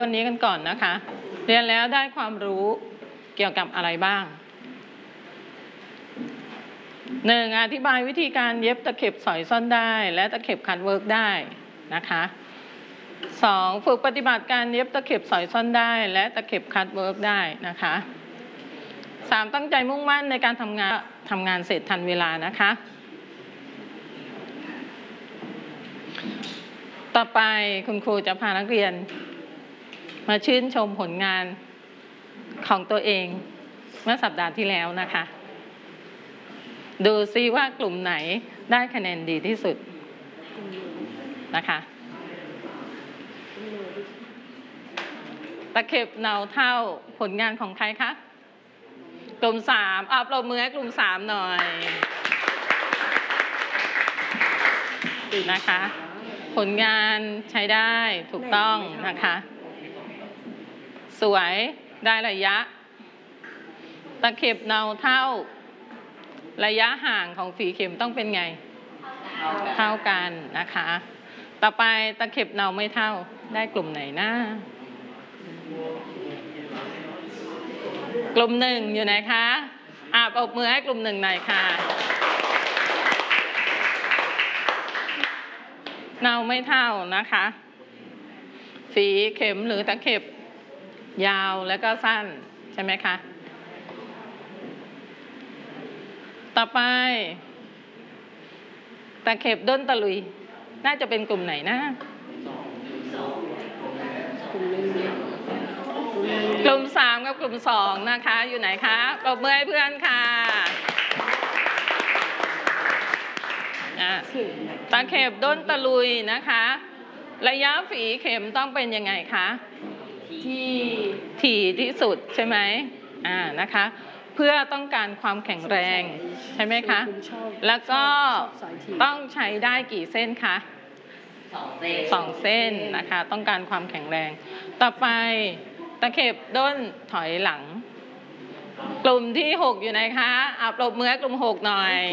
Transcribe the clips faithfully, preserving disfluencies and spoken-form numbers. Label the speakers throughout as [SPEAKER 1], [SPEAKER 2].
[SPEAKER 1] วันนี้กันก่อนนะคะเรียนแล้วได้ความรู้เกี่ยวกับอะไรบ้างหนึ่งอธิบายวิธีการเย็บตะเข็บสอยซ่อนได้และตะเข็บคัทเวิร์กได้นะคะสองฝึกปฏิบัติการเย็บตะเข็บสอยซ่อนได้และตะเข็บคัทเวิร์กได้นะคะสามตั้งใจมุ่งมั่นในการทำงานทำงานเสร็จทันเวลานะคะต่อไปคุณครูจะพานักเรียนมาชื่นชมผลงานของตัวเองเมื่อสัปดาห์ที่แล้วนะคะดูซิว่ากลุ่มไหนได้คะแนนดีที่สุดนะคะตะเข็บเนาเท่าผลงานของใครคะกลุ่มสามเอาปรบมือให้กลุ่มสามหน่อยนะคะผลงานใช้ได้ถูกต้องนะคะสวยได้ระยะตะเข็บเนาเท่าระยะห่างของฝีเข็มต้องเป็นไงเท่ากันนะคะต่อไปตะเข็บเนาไม่เท่าได้กลุ่มไหนนะกลุ่มหนึ่งอยู่ไหนคะอ่ะปรบมือให้กลุ่มหนึ่งหน่อยค่ะเนาไม่เท่านะคะฝีเข็มหรือตะเข็บยาวแล้วก็สั้นใช่ไหมคะต่อไปตะเข็บด้นตะลุยน่าจะเป็นกลุ่มไหนนะกลุ่มสามกับกลุ่มสองนะคะอยู่ไหนคะปรบมือให้เพื่อนค่ะตะเข็บด้นตะลุยนะคะระยะฝีเข็มต้องเป็นยังไงคะที่ถี่ที่สุดใช่ไหมอ่านะคะเพื่อต้องการความแข็งแรงใช่ไหมคะแล้วก็ต้องใช้ได้กี่เส้นคะสองเส้นนะคะต้องการความแข็งแรงต่อไปตะเข็บด้นถอยหลังกลุ่มที่หกอยู่ไหนคะอ่ะปรบมือให้กลุ่มหกหน่อย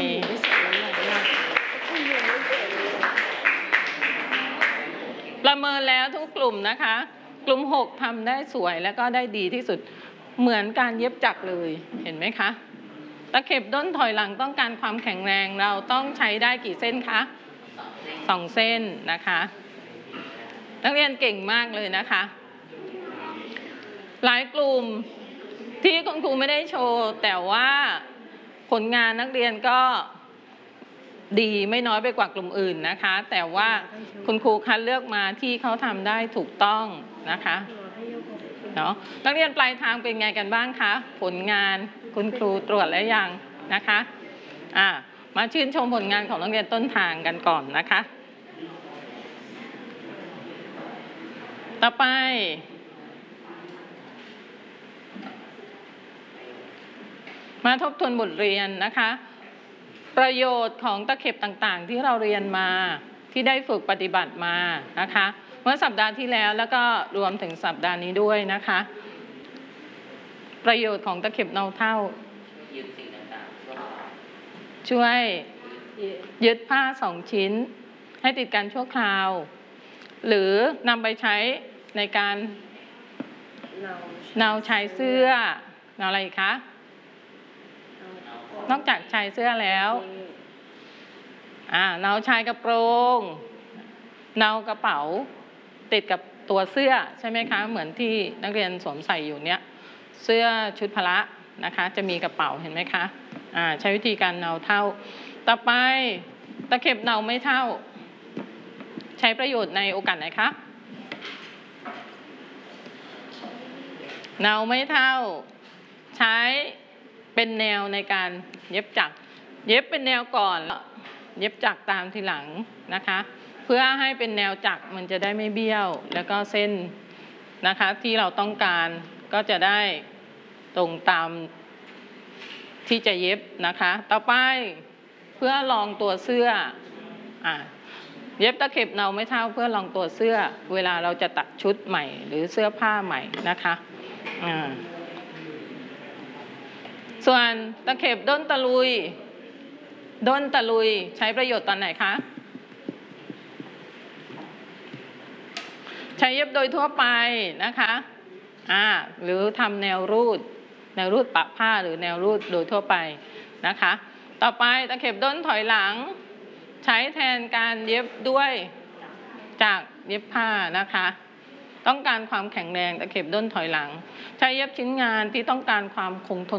[SPEAKER 1] ประเมินแล้วทุกกลุ่มนะคะกลุ่มหกทำได้สวยแล้วก็ได้ดีที่สุดเหมือนการเย็บจักรเลยเห็นไหมคะตะเข็บด้นถอยหลังต้องการความแข็งแรงเราต้องใช้ได้กี่เส้นคะสองเส้นนะคะนักเรียนเก่งมากเลยนะคะหลายกลุ่มที่คุณครูไม่ได้โชว์แต่ว่าผลงานนักเรียนก็ดีไม่น้อยไปกว่ากลุ่มอื่นนะคะแต่ว่าคุณครูคัดเลือกมาที่เขาทำได้ถูกต้องนะคะเนาะนักเรียนปลายทางเป็นไงกันบ้างคะผลงานคุณครูตรวจแล้วยังนะคะอ่ามาชื่นชมผลงานของนักเรียนต้นทางกันก่อนนะคะต่อไปมาทบทวนบทเรียนนะคะประโยชน์ของตะเข็บต่างๆที่เราเรียนมาที่ได้ฝึกปฏิบัติมานะคะเมื่อสัปดาห์ที่แล้วแล้วก็รวมถึงสัปดาห์นี้ด้วยนะคะประโยชน์ของตะเข็บเนาเท่าช่วยยึดผ้าสองชิ้นให้ติดกันชั่วคราวหรือนำไปใช้ในการเนาชายเสื้อเนาอะไรคะนอกจากชายเสื้อแล้วอ่าเนาชายกระโปรงเนากระเป๋าติดกับตัวเสื้อใช่ไหมคะเหมือนที่นักเรียนสวมใส่อยู่เนี้ยเสื้อชุดพละนะคะจะมีกระเป๋าเห็นไหมคะอ่าใช้วิธีการเนาเท่าต่อไปตะเข็บเนาไม่เท่าใช้ประโยชน์ในโอกาสไหนคะเนาไม่เท่าใช้เป็นแนวในการเย็บจักรเย็บเป็นแนวก่อนเย็บจักรตามทีหลังนะคะเพื่อให้เป็นแนวจักรมันจะได้ไม่เบี้ยวแล้วก็เส้นนะคะที่เราต้องการก็จะได้ตรงตามที่จะเย็บนะคะต่อไปเพื่อลองตัวเสื้ออ่ะเย็บตะเข็บเนาไม่เท่าเพื่อลองตัวเสื้อเวลาเราจะตัดชุดใหม่หรือเสื้อผ้าใหม่นะคะอ่าส่วนตะเข็บด้นตะลุยด้นตะลุยใช้ประโยชน์ตอนไหนคะใช้เย็บโดยทั่วไปนะคะอ่าหรือทำแนวรูดแนวรูดปักผ้าหรือแนวรูดโดยทั่วไปนะคะต่อไปตะเข็บด้นถอยหลังใช้แทนการเย็บด้วยจากเย็บผ้านะคะต้องการความแข็งแรงตะเข็บด้นถอยหลังใช้เย็บชิ้นงานที่ต้องการความคงทน